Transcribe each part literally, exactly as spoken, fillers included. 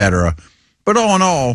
cetera. But all in all,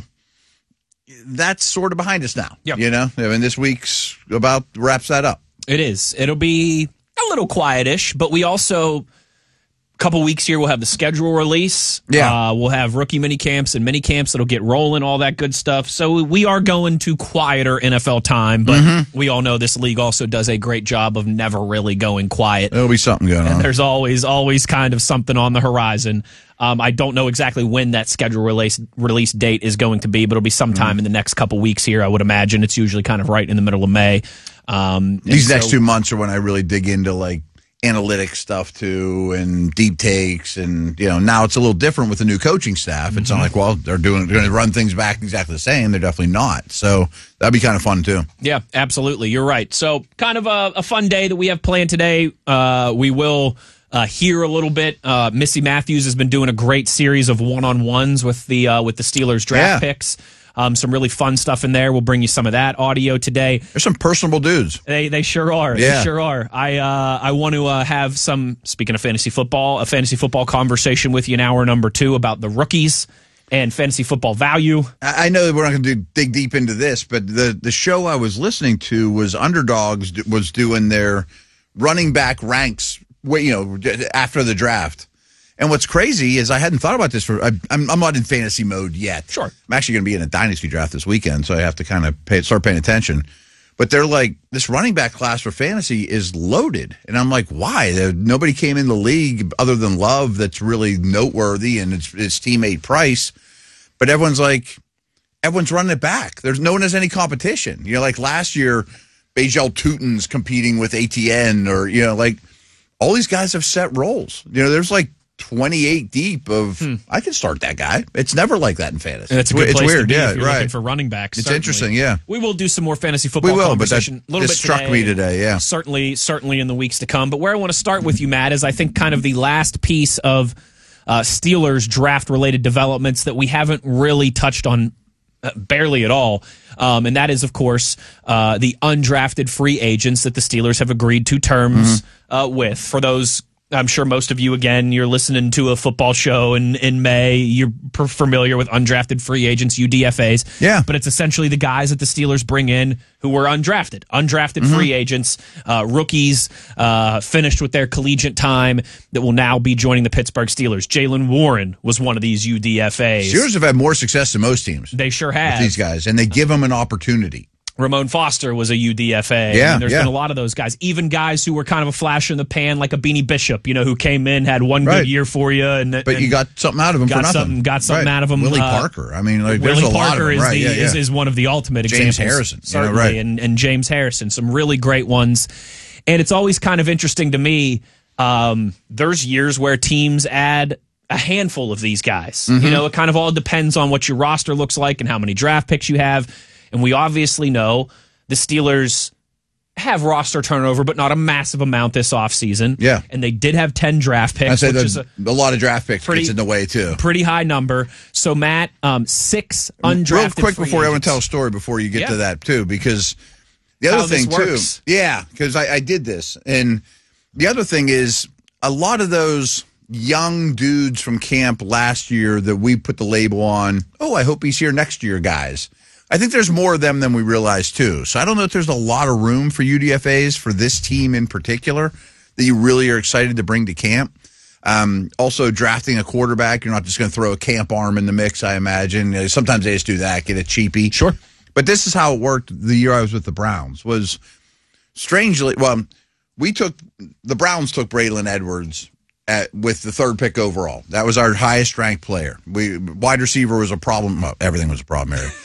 that's sort of behind us now. Yep. You know, I mean, this week's about wraps that up. It is. It'll be a little quietish, but we also, a couple weeks here, we'll have the schedule release. Yeah. Uh, we'll have rookie mini camps and mini camps that'll get rolling, all that good stuff. So we are going to quieter N F L time, but mm-hmm. we all know this league also does a great job of never really going quiet. There'll be something going and on. There's always, always kind of something on the horizon. Um, I don't know exactly when that schedule release release date is going to be, but it'll be sometime mm-hmm. in the next couple weeks here, I would imagine. It's usually kind of right in the middle of May. Um, These next so, two months are when I really dig into like analytics stuff too, and deep takes, and you know now it's a little different with the new coaching staff. It's mm-hmm. not like well they're doing they're going to run things back exactly the same. They're definitely not. So that'd be kind of fun too. Yeah, absolutely. You're right. So kind of a, a fun day that we have planned today. Uh, we will. Uh, here a little bit. Uh, Missy Matthews has been doing a great series of one-on-ones with the uh, with the Steelers draft yeah. picks. Um, some really fun stuff in there. We'll bring you some of that audio today. There's some personable dudes. They they sure are. Yeah. They sure are. I uh, I want to uh, have some, speaking of fantasy football, a fantasy football conversation with you in hour number two about the rookies and fantasy football value. I know that we're not going to dig deep into this, but the the show I was listening to was Underdogs was doing their running back ranks. You know, after the draft. And what's crazy is I hadn't thought about this for, I, I'm, I'm not in fantasy mode yet. Sure. I'm actually going to be in a dynasty draft this weekend, so I have to kind of pay, start paying attention. But they're like, this running back class for fantasy is loaded. And I'm like, why? There, nobody came in the league other than Love that's really noteworthy, and it's, it's teammate Price. But everyone's like, everyone's running it back. There's no one has any competition. You know, like last year, Bajel Tutin's competing with A T N, or, you know, like, all these guys have set roles. You know, there's like twenty-eight deep of, hmm. I can start that guy. It's never like that in fantasy. And it's a good it's place weird. to be yeah, if you're right. looking for running backs. It's certainly. Interesting, yeah. We will do some more fantasy football we will, conversation. But that, a little it bit struck today, me today, yeah. Certainly, certainly in the weeks to come. But where I want to start with you, Matt, is I think kind of the last piece of uh, Steelers draft-related developments that we haven't really touched on Uh, barely at all. Um, and that is, of course, uh, the undrafted free agents that the Steelers have agreed to terms mm-hmm. uh, with. For those, I'm sure most of you, again, you're listening to a football show in, in May. You're per- familiar with undrafted free agents, U D F As. Yeah. But it's essentially the guys that the Steelers bring in who were undrafted. Undrafted mm-hmm. free agents, uh, rookies, uh, finished with their collegiate time that will now be joining the Pittsburgh Steelers. Jaylen Warren was one of these U D F As. Steelers have had more success than most teams. They sure have. With these guys, and they give them an opportunity. Ramon Foster was a U D F A. Yeah, and there's yeah. been a lot of those guys. Even guys who were kind of a flash in the pan, like a Beanie Bishop, you know, who came in, had one right. good year for you, and but and you got something out of him got for nothing. Something, got something right. out of him. Willie uh, Parker. I mean, like, Willie there's a Parker lot of them. is Right, the yeah, yeah. Is, is one of the ultimate examples. James Harrison, certainly, yeah, right. and and James Harrison, some really great ones. And it's always kind of interesting to me. Um, there's years where teams add a handful of these guys. Mm-hmm. You know, it kind of all depends on what your roster looks like and how many draft picks you have. And we obviously know the Steelers have roster turnover, but not a massive amount this offseason. Yeah. And they did have ten draft picks, I'd say which the, is a, a lot of draft picks pretty, gets in the way, too. Pretty high number. So, Matt, um, six undrafted Real quick free before agents. I want to tell a story before you get yeah. to that, too, because the other How thing, this works. too. Yeah, because I, I did this. And the other thing is a lot of those young dudes from camp last year that we put the label on, oh, I hope he's here next year, guys. I think there's more of them than we realize, too. So I don't know if there's a lot of room for U D F As for this team in particular that you really are excited to bring to camp. Um, also, drafting a quarterback, you're not just going to throw a camp arm in the mix, I imagine. You know, sometimes they just do that, get it cheapy. Sure. But this is how it worked the year I was with the Browns, was strangely, well, we took, the Browns took Braylon Edwards At, with the third pick overall. That was our highest ranked player. We wide receiver was a problem. Well, everything was a problem area.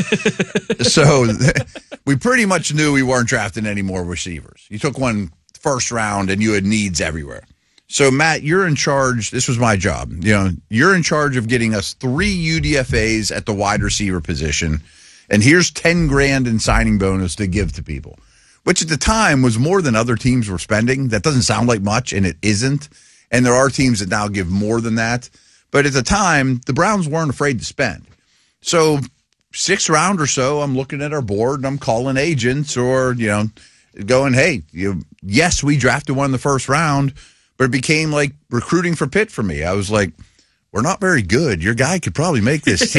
So we pretty much knew we weren't drafting any more receivers. You took one first round and you had needs everywhere. So Matt, you're in charge. This was my job. You know, you're in charge of getting us three U D F As at the wide receiver position. And here's ten grand in signing bonus to give to people, which at the time was more than other teams were spending. That doesn't sound like much, and it isn't. And there are teams that now give more than that. But at the time, the Browns weren't afraid to spend. So sixth round or so, I'm looking at our board and I'm calling agents or, you know, going, hey, you, yes, we drafted one in the first round, but it became like recruiting for Pitt for me. I was like, we're not very good. Your guy could probably make this